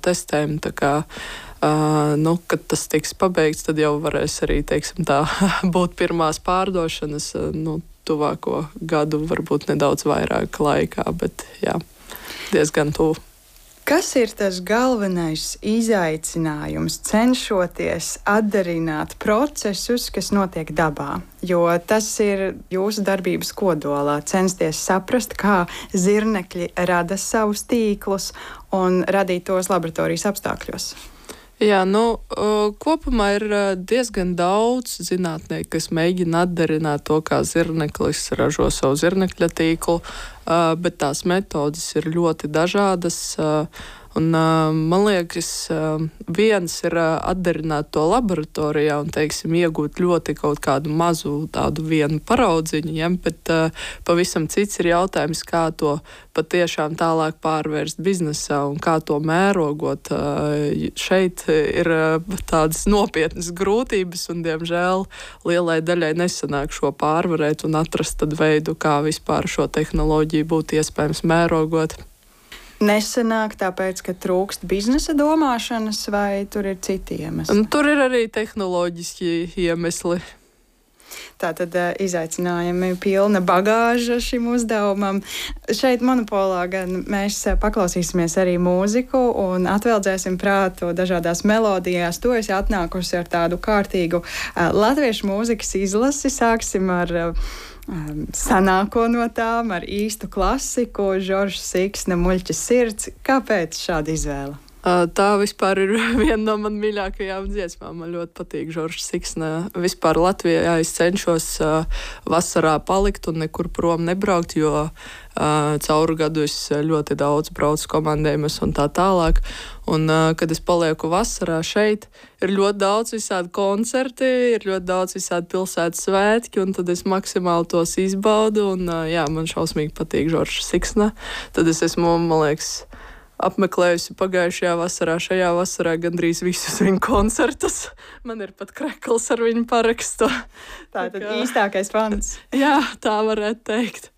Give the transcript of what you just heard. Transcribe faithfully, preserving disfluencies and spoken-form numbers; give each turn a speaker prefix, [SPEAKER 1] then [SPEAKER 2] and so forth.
[SPEAKER 1] testējam. Tā kā, uh, nu, kad tas tiks pabeigts, tad jau varēs arī, teiksim tā, būt pirmās pārdošanas, uh, nu, tuvāko gadu, varbūt nedaudz vairāk laikā, bet jā, diezgan tuvu.
[SPEAKER 2] Kas ir tas galvenais izaicinājums, cenšoties atdarināt procesus, kas notiek dabā? Jo tas ir jūsu darbības kodolā, censties saprast, kā zirnekļi rada savus tīklus un radīt tos laboratorijas apstākļos.
[SPEAKER 1] Jā, nu, kopumā ir diezgan daudz zinātnieku, kas mēģina atdarināt to, kā zirneklis ražo savu zirnekļa tīklu, bet tās metodes ir ļoti dažādas. Un, man liekas, viens ir atdarināt to laboratorijā un, teiksim, iegūt ļoti kaut kādu mazu tādu vienu paraudziņu, ja? Bet pavisam cits ir jautājums, kā to patiešām tālāk pārvērst biznesā un kā to mērogot. Šeit ir tādas nopietnas grūtības un, diemžēl, lielai daļai nesanāk šo pārvarēt un atrast tad veidu, kā vispār šo tehnoloģiju būtu iespējams mērogot.
[SPEAKER 2] Nesanāk tāpēc, ka trūkst biznesa domāšanas, vai tur ir citi iemesli?
[SPEAKER 1] Un tur ir arī tehnoloģiski iemesli.
[SPEAKER 2] Tātad izaicinājumi pilna bagāža šim uzdevumam. Šeit monopolā gan mēs paklausīsimies arī mūziku un atveldzēsim prātu dažādās melodijās. To esi atnākusi ar tādu kārtīgu latviešu mūzikas izlasi. Sāksim ar sanāko no tām, ar īstu klasiku, Žoržs Siksna Muļķa sirds. Kāpēc šāda izvēle?
[SPEAKER 1] Tā vispār ir viena no man mīļākajām dziesmām. Man ļoti patīk Žoržs Siksna. Vispār Latvijā es cenšos vasarā palikt un nekur prom nebraukt, jo cauru gadu es ļoti daudz braucu komandējumus un tā tālāk. Un, kad es palieku vasarā šeit, ir ļoti daudz visādi koncerti, ir ļoti daudz visādi pilsētas svētki, un tad es maksimāli tos izbaudu. Un, jā, man šausmīgi patīk Žoržs Siksna. Tad es esmu, man liekas, apmeklējusi pagājušajā vasarā, šajā vasarā gandrīz visus viņa koncertus. Man ir pat krekls ar viņu parakstu.
[SPEAKER 2] Tā tad īstākais fans.
[SPEAKER 1] Jā, tā varētu teikt.